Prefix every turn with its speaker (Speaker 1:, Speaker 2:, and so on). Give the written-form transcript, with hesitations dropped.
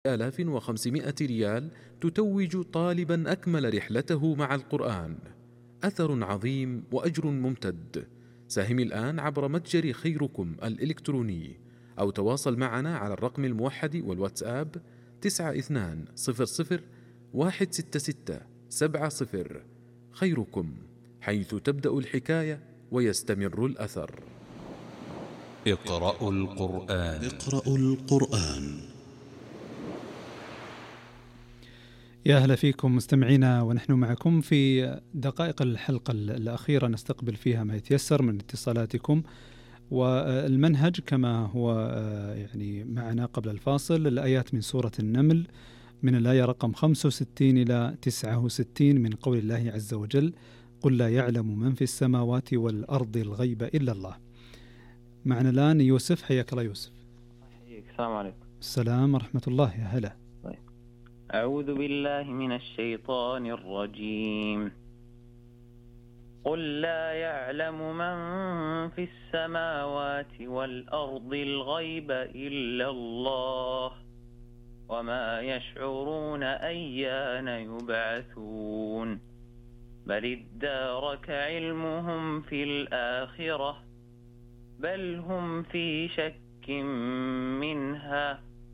Speaker 1: 1500 ريال تتوج طالبا أكمل رحلته مع القرآن. أثر عظيم وأجر ممتد. ساهم الآن عبر متجر خيركم الإلكتروني أو تواصل معنا على الرقم الموحد والواتساب 9200 166 70. خيركم، حيث تبدأ الحكاية ويستمر الأثر.
Speaker 2: اقرأوا القرآن.
Speaker 3: اقرأوا القرآن.
Speaker 4: يا أهلا فيكم مستمعينا، ونحن معكم في دقائق الحلقة الأخيرة نستقبل فيها ما يتيسر من اتصالاتكم، والمنهج كما هو يعني معنا قبل الفاصل. الآيات من سورة النمل من الآية رقم 65 إلى 69 من قول الله عز وجل: قل لا يعلم من في السماوات والأرض الغيب إلا الله. معنا الآن يوسف. حياك الله يوسف.
Speaker 5: السلام عليكم.
Speaker 4: السلام ورحمة الله. يا هلا.
Speaker 5: أعوذ بالله من الشيطان الرجيم. قل لا يعلم من في السماوات والأرض الغيب إلا الله وما يشعرون أيان يبعثون بل ادارك علمهم في الآخرة بل هم في شك منها